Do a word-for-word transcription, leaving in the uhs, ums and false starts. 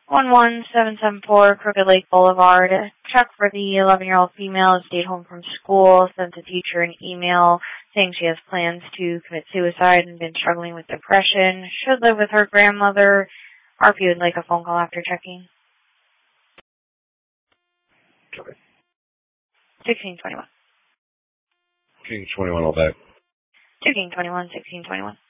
one one seven seven four Crooked Lake Boulevard. Check for the eleven-year-old female who stayed home from school, sent the teacher an email saying she has plans to commit suicide and been struggling with depression. Should live with her grandmother. Or if you would like a phone call after checking. Okay. sixteen twenty-one. King twenty-one all back. two King twenty-one, sixteen twenty-one.